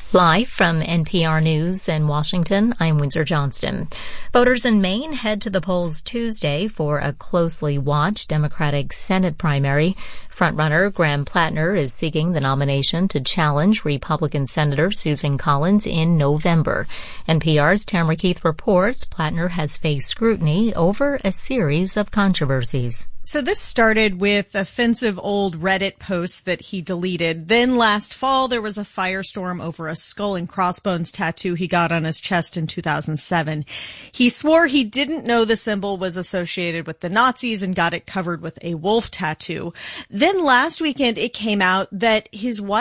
Live from NPR News in Washington, I'm Windsor Johnston. Voters in Maine head to the polls Tuesday for a closely watched Democratic Senate primary. Frontrunner Graham Plattner is seeking the nomination to challenge Republican Senator Susan Collins in November. NPR's Tamara Keith reports Plattner has faced scrutiny over a series of controversies. So this started with offensive old Reddit posts that he deleted. Then last fall, there was a firestorm over a skull and crossbones tattoo he got on his chest in 2007. He swore he didn't know the symbol was associated with the Nazis and got it covered with a wolf tattoo. Then last weekend, it came out that his wife